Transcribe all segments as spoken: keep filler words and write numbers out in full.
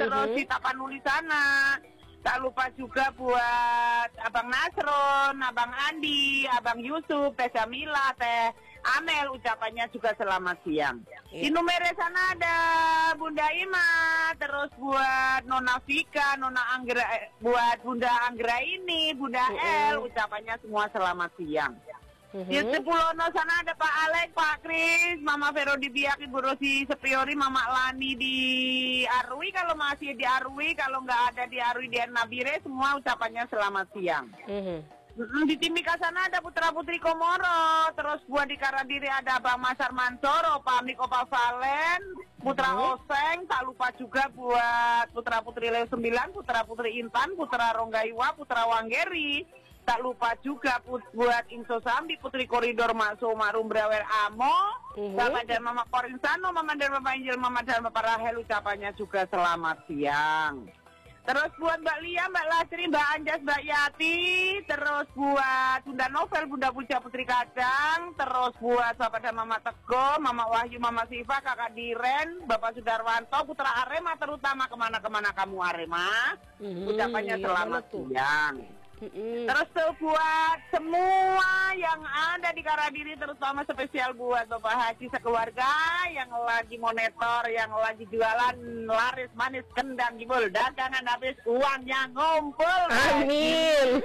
terus Mhm. si Tapanuli sana. Tak lupa juga buat Abang Nasron, Abang Andi, Abang Yusuf, Teh Jamila, Teh Amel, ucapannya juga selamat siang. Iya. Di Numere sana ada Bunda Ima, terus buat Nona Vika, Nona Anggra, eh, buat Bunda Anggra ini, Bunda Mm-mm. El, ucapannya semua selamat siang. Mhm. Di Sepulono sana ada Pak Alek, Pak Kris, Mama Vero di Biak, Ibu Rosi Sepriori, Mama Lani di Arwi, kalau masih di Arwi, kalau nggak ada di Arwi di Nabire, semua ucapannya selamat siang. Mhm. Mm, Di Timika sana ada Putra Putri Komoro, terus buat di Karadiri ada Bang Masar Mansoro, Pak Miko Pak Valen, Putra Mhm. Oseng, tak lupa juga buat Putra Putri Leo sembilan, Putra Putri Intan, Putra Ronggaiwa, Putra Wanggeri. Tak lupa juga put, buat Inso Sambi, Putri Koridor Makso Marum Brawer Amo, Mhm. Bapak dan Mama Korinsano, Mama dan Bapak Injil, Mama dan Bapak Rahel, ucapannya juga selamat siang. Terus buat Mbak Lia, Mbak Lasri, Mbak Anjas, Mbak Yati, terus buat Bunda Novel, Bunda Puja Putri Kadang, terus buat Bapak dan Mama Tego, Mama Wahyu, Mama Siva, Kakak Diren, Bapak Sudarwanto, Putra Arema, terutama kemana-kemana kamu Arema, Mhm. ucapannya Yang selamat mana tuh? siang. Mhm. Terus tuh buat semua yang ada di Karadiri, terutama spesial buat Bapak Haji sekeluarga yang lagi monitor, yang lagi jualan laris manis kendang jebol, dagangan habis uangnya ngumpul. Amin.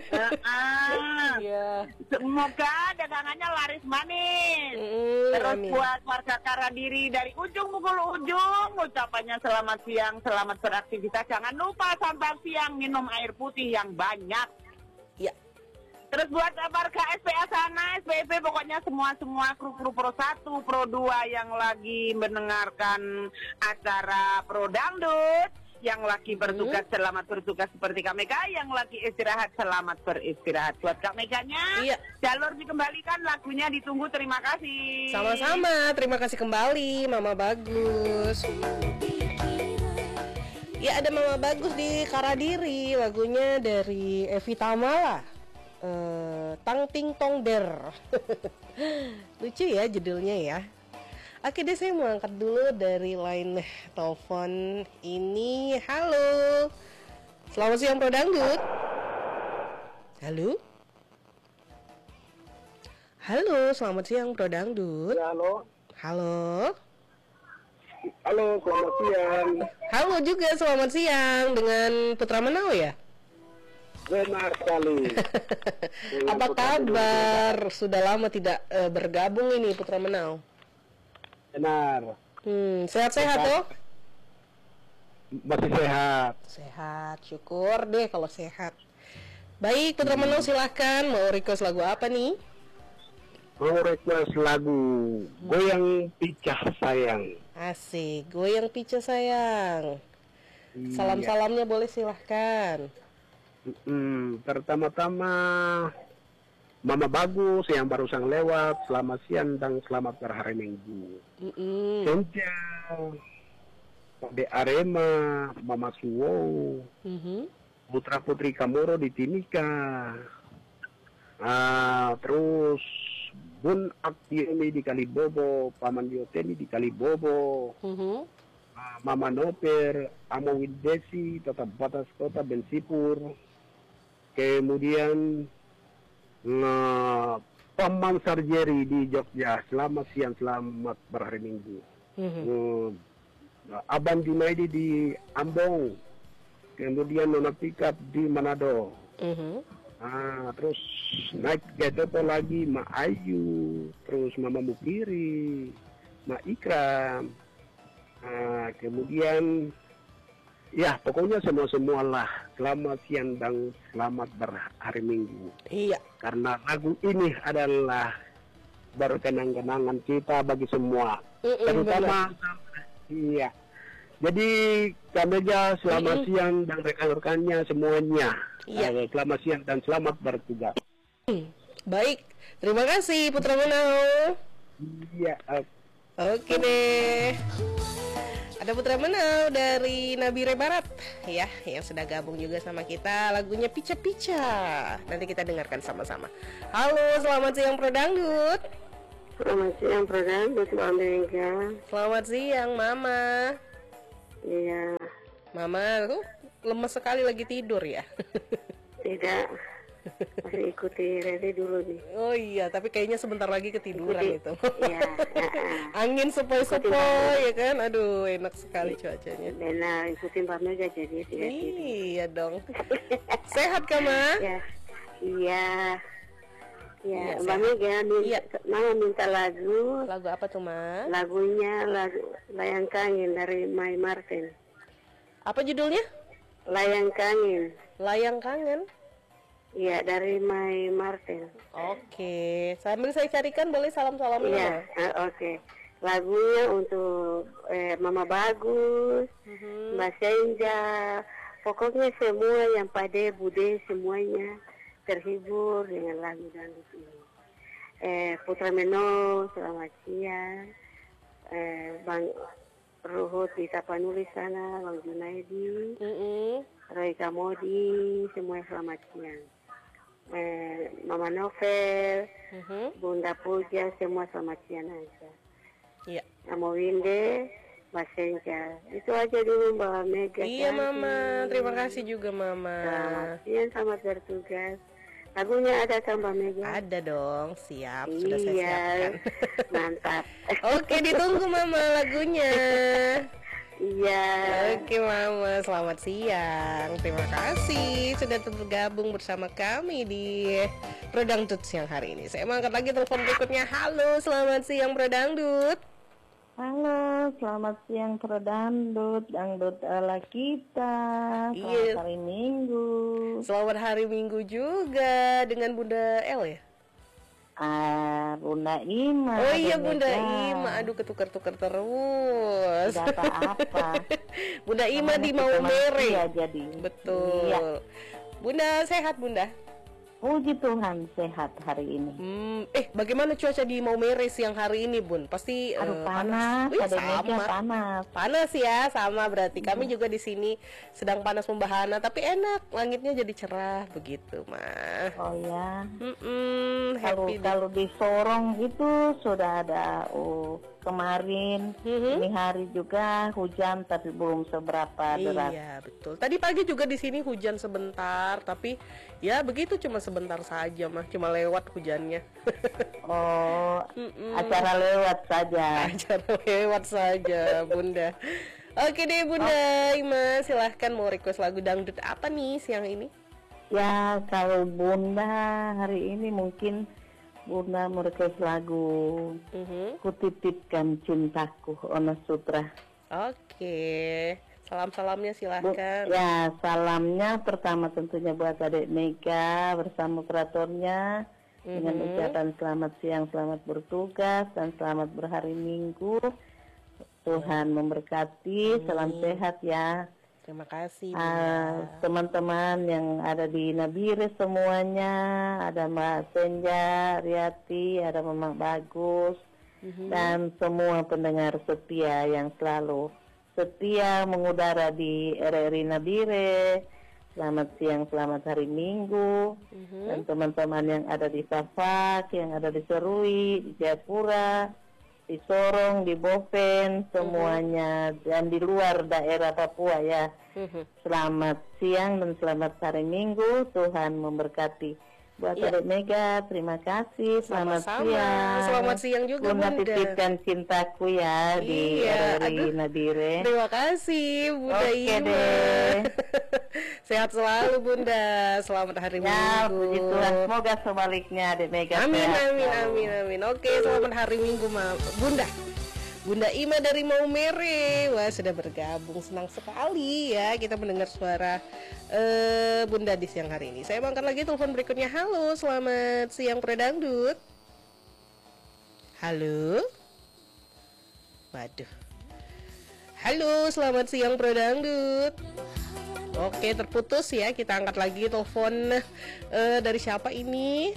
Heeh. Iya. Semoga dagangannya laris manis. Mhm, Terus amin. buat warga Karadiri dari ujung pukul ujung, ucapannya selamat siang, selamat beraktivitas. Jangan lupa santap siang, minum air putih yang banyak. Ya. Terus buat warga S P A sana, S P P, pokoknya semua-semua kru-kru Pro satu, Pro dua yang lagi mendengarkan acara Pro Dangdut, yang lagi bertugas selamat bertugas seperti Kak Mega, yang lagi istirahat selamat beristirahat. Buat Kak Meganya, Iya. jalur dikembalikan, lagunya ditunggu, terima kasih. Sama-sama, terima kasih kembali Mama Bagus. Ya, ada Mama Bagus di Karadiri, lagunya dari Evi Tamala, eh, Tang Ting Tong Der. Lucu ya judulnya ya. Oke deh, saya mau angkat dulu dari line telepon ini. Halo, selamat siang Pro Dangdut. Halo. Halo, selamat siang Pro Dangdut. Ya, halo. Halo. Halo, selamat siang. Halo juga, selamat siang dengan Putra Menau ya? Benar sekali. Apa kabar? Sudah lama tidak eh, bergabung ini Putra Menau. Benar. Hmm, sehat-sehat toh? Masih sehat. Sehat, syukur deh kalau sehat. Baik, Putra Menau silahkan, mau request lagu apa nih? Mau request lagu Goyang Picah Sayang. Asik, goyang pica sayang. Iya. Salam-salamnya boleh silahkan. Hmm, pertama-tama Mama Bagus yang barusan lewat, selamat siang dan selamat berhari Minggu. Mm-mm. Senja, Ade Arema, Mama Suwo, Mhm. Putra Putri Kamoro di Timika. Ah, terus Bun Aktiemi di Kalibobo, Paman Dioteni di Kalibobo, Mhm. ah, Mama Noper, Amo Widesi, tetap batas kota Bensipur. Kemudian nah, Paman Sarjeri di Jogja, selamat siang, selamat berhari Minggu. Mhm. Hmm, Abang Junaidi di Ambong, kemudian Nona Pickup di Manado. Mhm. Ah, terus naik Gedopo lagi Ma Ayu, terus Mama Mukiri, Ma Ikram. Ah, kemudian ya pokoknya semua-semua lah. Selamat siang dan selamat berhari Minggu. Iya. Karena lagu ini adalah berkenang-kenangan kita bagi semua. Mm-mm, Terutama iya. Jadi Kameja selamat Mm-mm. siang dan rekan-rekannya semuanya. Iya. Eh, selamat siang dan selamat bertugas. Baik, terima kasih Putra Menau. Iya. eh, Oke deh. Ada Putra Menau dari Nabire Barat ya, yang sudah gabung juga sama kita. Lagunya Pica Pica. Nanti kita dengarkan sama-sama. Halo, selamat siang Pro Dangdut. Selamat siang, program. Buat Mbak Mega. Selamat siang Mama. Iya. Mama tuh lemes sekali lagi tidur ya. Tidak, masih ikuti Rere dulu nih. Oh iya, tapi kayaknya sebentar lagi ketiduran Ikuti. itu. Iya, uh-uh. Angin sepoi-sepoi ya kan. Aduh, enak sekali cuacanya. Benar, ikutin Mbak Mega jadi tidak tidur. Iya dong. Sehat kan, Ma? Ya, iya. Iya, Ya, Mbak sehat. Mega, min- Iya. Mama minta lagu. Lagu apa tuh, Ma? Lagunya lagu Layang Kangen dari Mai Martin. Apa judulnya? Layang Kangen. Layang Kangen. Iya, dari Mai Martin. Oke, sambil saya carikan boleh salam-salamnya. Iya, Ma? ah, oke. Lagunya untuk eh, Mama Bagus, Mhm. Mbak Senja, pokoknya semua yang pada bude semuanya terhibur dengan lagu dangdut ini. Eh, Putra Meno, selamat siang. Eh, Bang Ruhut di Tapanuli sana, Bang Junaidi, Mm-mm. Roy Kamodi, semua selamat siang. Eh, Mama Novel, Mhm. Bunda Puja, semua selamat siang aja. Iya. Nama Winde, Mbak Senja. Itu aja dulu Mbak Mega. Iya, cantik. Mama. Terima kasih juga, Mama. Selamat siang, selamat bertugas. Lagunya ada kan Mbak Mega? Ada dong, siap. Sudah saya Iya, siapkan. mantap. Oke, ditunggu Mama lagunya. Iya. Oke Mama, selamat siang. Terima kasih sudah bergabung bersama kami di Prodangdut siang hari ini. Saya mau angkat lagi telepon berikutnya. Halo, selamat siang Prodangdut. Halo, selamat siang Prodangdut, dangdut ala kita. Selamat Iya. hari Minggu. Selamat hari Minggu juga dengan Bunda El ya? Ah, Bunda Ima. Oh iya dan Bunda Mega. Ima, aduh ketukar-tukar terus. Tidak apa-apa. Bunda Ima Namanya di kita manusia Maumere. jadi. Betul. Iya. Bunda sehat Bunda? Puji Tuhan sehat hari ini. Hmm, eh bagaimana cuaca di Maumere siang hari ini Bun? Pasti Aduh eh, panas, Wih, ada Mega sama. panas. Panas ya, sama berarti. Kami juga di sini sedang panas membahana, tapi enak, langitnya jadi cerah begitu, mah. Oh ya. Mm-mm, Kalau happy deh. kalau di Sorong itu sudah ada oh, kemarin Mhm. ini hari juga hujan tapi belum seberapa deras. Iya, betul. Tadi pagi juga di sini hujan sebentar, tapi ya begitu cuma sebentar saja mah, cuma lewat hujannya. Oh, Mm-mm. acara lewat saja. Acara lewat saja, Bunda. Oke deh, Bunda Ima, silahkan mau request lagu dangdut apa nih siang ini? Ya, kalau Bunda hari ini mungkin Bunda merequest lagu Mhm. Kutitipkan Cintaku, Ona Sutra. Oke, salam-salamnya Bu- silahkan. ya, salamnya pertama tentunya buat adik Mega bersama operatornya dengan Mhm. ucapan selamat siang, selamat bertugas dan selamat berhari Minggu. Tuhan memberkati, salam Amin. sehat ya. Terima kasih, Ah, Bunda. teman-teman yang ada di Nabire semuanya, ada Mbak Senja, Riati, ada Mama Bagus, Mhm. dan semua pendengar setia yang selalu setia mengudara di R R I Nabire. Selamat siang, selamat hari Minggu. Mhm. Dan teman-teman yang ada di Safak, yang ada di Serui, di Jayapura, di Sorong, di Bopen, semuanya, dan di luar daerah Papua ya. Mhm. Selamat siang dan selamat hari Minggu. Tuhan memberkati. Buat Iya. adik Mega, terima kasih. Selamat Sama-sama. siang. Selamat siang juga, Bunda Bunda. titipkan cintaku ya di Iya, R R I aduh. Nabire. Terima kasih, Bunda Oke Ima. deh. Sehat selalu, Bunda. Selamat hari Ya, Minggu. puji Tuhan. Semoga sebaliknya adik Mega Amin, sehat amin, selalu. amin, amin. Oke, selamat hari Minggu, Ma. Bunda. Bunda Ima dari Maumere. Wah, sudah bergabung. Senang sekali ya kita mendengar suara eh, Bunda di siang hari ini. Saya angkat lagi telepon berikutnya. Halo, selamat siang Prodangdut. Halo. Waduh. Halo, selamat siang Prodangdut. Oke, terputus ya. Kita angkat lagi telepon eh, dari siapa ini?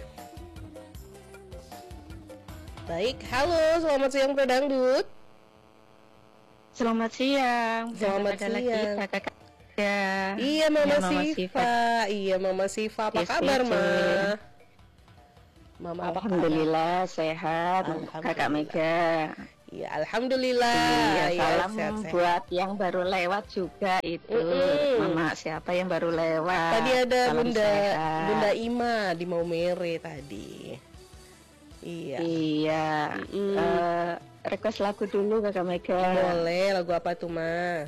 Baik, halo, selamat siang Prodangdut. Selamat siang. Selamat Adalah siang. kita, kakak. Ya. Iya Mama Ya, Mama Siva. Iya Mama Siva. Apa Yes, kabar, yes, Ma? yes. Mama apa kabar? Alhamdulillah sehat. Alhamdulillah. Kakak Mega. Iya, alhamdulillah. Iya, Ya, salam sehat-sehat. buat yang baru lewat juga itu. Mm-mm. Mama siapa yang baru lewat? Tadi ada Salam Bunda sehat. Bunda Ima di Maumere tadi. Iya. Iya. Mm. Eh, request lagu dulu Kakak Mega. Boleh, lagu apa tuh, Ma?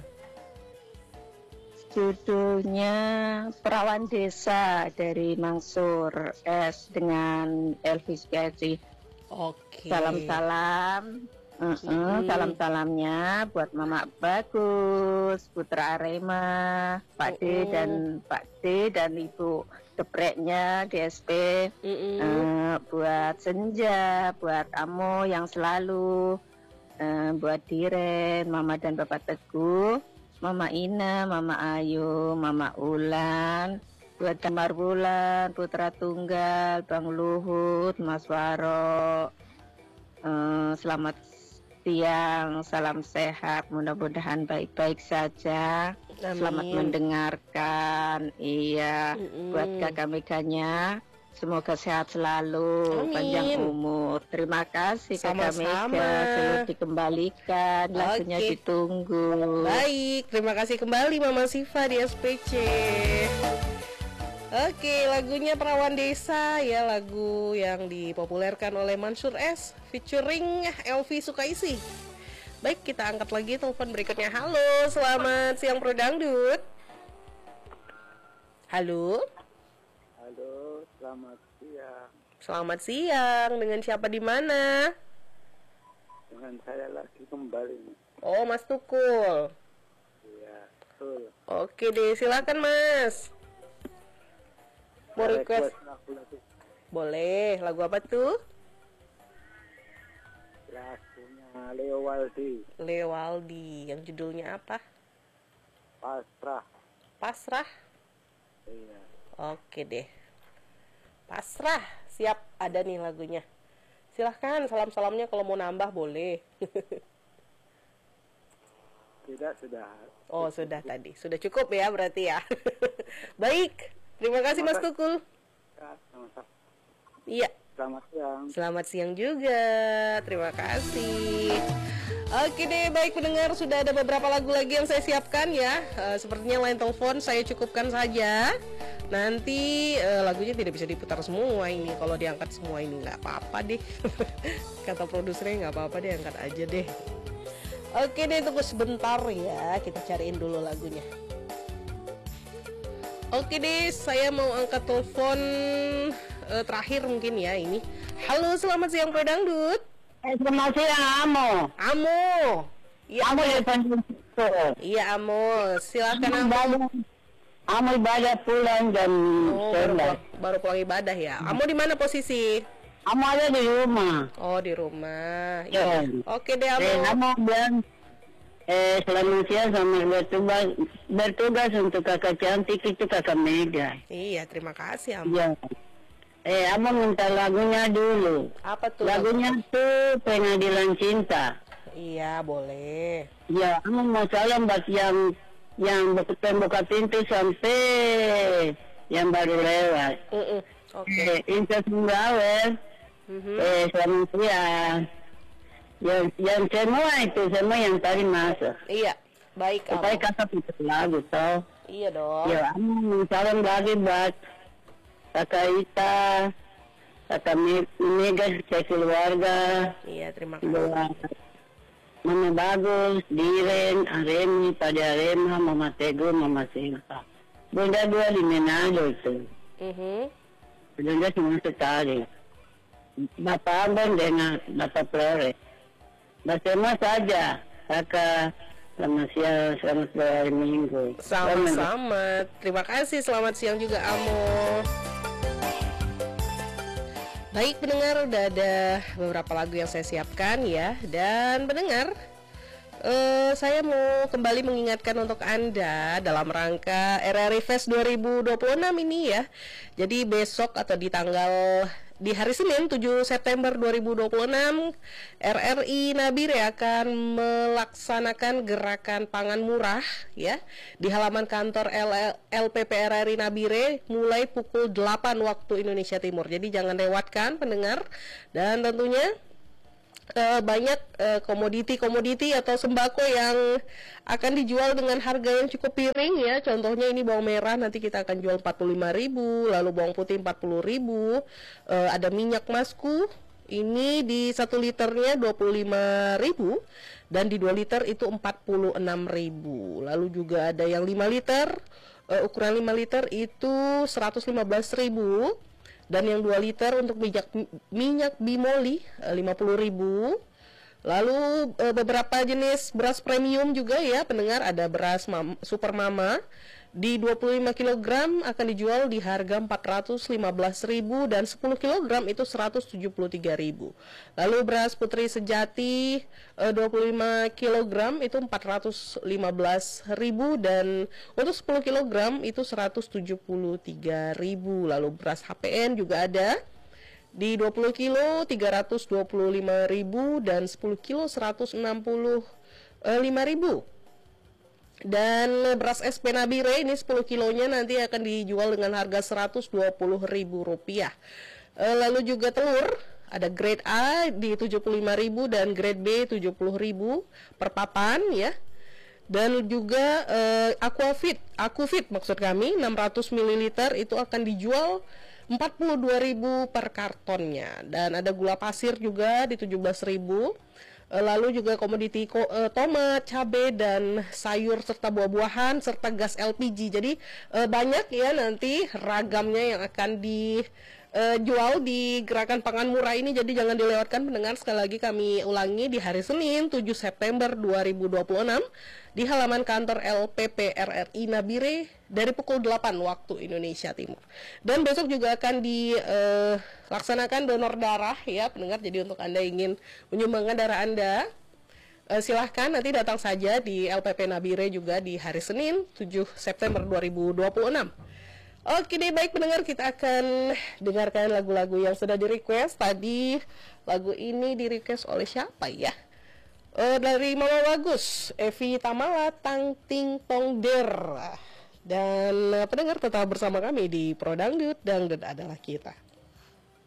Judulnya Perawan Desa dari Mansur S dengan Elvis Presley. Oke. Salam-salam. Mm-mm, Mm-mm. Salam-salamnya buat Mama Bagus, Putra Arema, Pak D Mm-mm. dan Pak D dan Ibu Gepreknya D S P. Mm-mm. Eh, buat Senja, buat Amo yang selalu, eh, buat Diren, Mama dan Bapak Teguh, Mama Ina, Mama Ayu, Mama Ulan, buat Damar Bulan, Putra Tunggal, Bang Luhut, Mas Waro. Eh, selamat siang, salam sehat, mudah-mudahan baik-baik saja. Amin. Selamat mendengarkan. Iya, Mm-mm. buat Kakak Meganya semoga sehat selalu, Amin. panjang umur. Terima kasih Kakak Sama-sama. Mega, selalu dikembalikan, lagunya Oke. ditunggu. Baik, terima kasih kembali Mama Siva di S P C. Oke, lagunya Perawan Desa ya, lagu yang dipopulerkan oleh Mansur S featuring Elvi Sukaisi. Baik, kita angkat lagi telepon berikutnya. Halo, selamat siang Pro Dangdut. Halo, Halo, selamat siang. selamat siang. Dengan siapa di mana? Dengan saya lagi kembali. Oh, Mas Tukul. Iya, betul. Oke deh, silakan Mas. Mau request? lagu-lagu Boleh, lagu apa tuh? lagunya Leo Waldi, Leo Aldi, yang judulnya apa? Pasrah. Pasrah. Iya. Oke deh. Pasrah, siap, ada nih lagunya. Silahkan salam-salamnya kalau mau nambah boleh. Tidak, sudah. Oh sudah tadi, sudah cukup ya berarti ya. Baik, terima kasih Mas Tukul. Ya, sama-sama. Iya. Selamat siang. Selamat siang juga, terima kasih. Oke deh, baik pendengar, sudah ada beberapa lagu lagi yang saya siapkan ya. Eh, sepertinya line telepon saya cukupkan saja. Nanti eh, lagunya tidak bisa diputar semua ini. Kalau diangkat semua ini nggak apa-apa deh. Kata produsernya nggak apa-apa deh, angkat aja deh. Oke deh, tunggu sebentar ya, kita cariin dulu lagunya. Oke deh, saya mau angkat telepon eh, terakhir mungkin ya ini. Halo, selamat siang Pro Dangdut. Eh, selamat siang, Amo. Amo. Iya, Amo Amo. dari Panjang. Iya, Amo. Silakan Amo. Ibadah, Amo ibadah pulang jam Oh, baru, sembilan. pulang, baru pulang ibadah ya. Amo di mana posisi? Amo ada di rumah. Oh, di rumah. Ya. Iya. Oke deh, Eh, Amo. Amo bilang eh, selamat siang sama bertugas, bertugas untuk kakak cantik itu kakak Mega. Iya, terima kasih, Amo. Ya. Eh, Amo minta lagunya dulu. Apa tuh? Lagunya tuh Pengadilan Cinta. Iya, boleh. Ya, Amo mau salam buat yang yang buka pembuka pintu sampai yang baru lewat. Mm-mm. Oke. Eh, Insa Sunggawe, Mhm. eh, selamat siang. Yang, yang semua itu, semua yang tadi masuk. Iya, baik, Amo. Supaya kakak putar lagu, tau. Iya dong. Ya, Amo salam lagi buat kakak Ita, kakak Me- Mega, keluarga, Iya, terima kasih. buat Mama Bagus, Diren, Aremi, pada Arema, Mama Teguh, Mama Silva. Bunda dua di Manado itu. Mhm. Bunda semua sekali. Bapak Abang dengan Bapak Flores. Bersama saja, kakak. Selamat siang, selamat hari Minggu. Sama-sama. Terima kasih. Selamat siang juga, Amo. Baik pendengar, udah ada beberapa lagu yang saya siapkan ya. Dan pendengar, eh, saya mau kembali mengingatkan untuk Anda dalam rangka R R I Fest dua ribu dua puluh enam ini ya. Jadi besok atau di tanggal di hari Senin tujuh September dua ribu dua puluh enam, R R I Nabire akan melaksanakan gerakan pangan murah ya di halaman kantor L P P R R I Nabire mulai pukul delapan waktu Indonesia Timur. Jadi jangan lewatkan pendengar, dan tentunya uh, banyak uh, komoditi-komoditi atau sembako yang akan dijual dengan harga yang cukup miring ya. Contohnya ini bawang merah nanti kita akan jual empat puluh lima ribu, lalu bawang putih empat puluh ribu, uh, ada minyak masku ini di satu liternya dua puluh lima ribu dan di dua liter itu empat puluh enam ribu. Lalu juga ada yang lima liter, uh, ukuran lima liter itu seratus lima belas ribu. Dan yang dua liter untuk minyak minyak bimoli lima puluh ribu. Lalu e, beberapa jenis beras premium juga ya pendengar, ada beras mam, Super Mama di dua puluh lima kilogram akan dijual di harga empat ratus lima belas ribu dan sepuluh kilogram itu seratus tujuh puluh tiga ribu. Lalu beras Putri Sejati e, dua puluh lima kilogram itu empat ratus lima belas ribu dan untuk sepuluh kilogram itu seratus tujuh puluh tiga ribu. Lalu beras H P N juga ada di dua puluh kilo tiga ratus dua puluh lima ribu dan sepuluh kilo seratus enam puluh lima ribu. Dan beras S P Nabire ini sepuluh kilonya nanti akan dijual dengan harga seratus dua puluh ribu rupiah. Lalu juga telur, ada grade A di tujuh puluh lima ribu dan grade B tujuh puluh ribu per papan ya. Dan juga eh, Aquafit, Aquafit maksud kami enam ratus mililiter itu akan dijual empat puluh dua ribu per kartonnya. Dan ada gula pasir juga di tujuh belas ribu. Lalu juga komoditi ko, uh, tomat, cabai, dan sayur serta buah-buahan serta gas L P G. Jadi uh, banyak ya nanti ragamnya yang akan dijual uh, di Gerakan Pangan Murah ini. Jadi jangan dilewatkan pendengar. Sekali lagi kami ulangi di hari Senin tujuh September dua ribu dua puluh enam di halaman kantor L P P R R I Nabire dari pukul delapan waktu Indonesia Timur. Dan besok juga akan dilaksanakan uh, donor darah ya pendengar. Jadi untuk Anda ingin menyumbangkan darah Anda, uh, silahkan nanti datang saja di L P P Nabire juga di hari Senin tujuh September dua ribu dua puluh enam. Oke deh, baik pendengar, kita akan dengarkan lagu-lagu yang sudah di-request. Tadi lagu ini di-request oleh siapa ya? Uh, dari Mama Bagus, Evi Tamala, Tang Ting Tong Der. Dan uh, pendengar tetap bersama kami di Pro Dangdut, Dangdut adalah kita.